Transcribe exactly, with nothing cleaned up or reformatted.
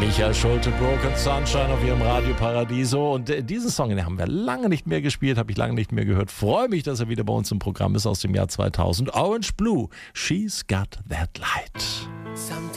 Michael Schulte, Broken Sunshine auf ihrem Radio Paradiso. Und äh, diesen Song, den haben wir lange nicht mehr gespielt, habe ich lange nicht mehr gehört. Freue mich, dass er wieder bei uns im Programm ist aus dem Jahr zweitausend. Orange Blue, She's Got That Light. Sometimes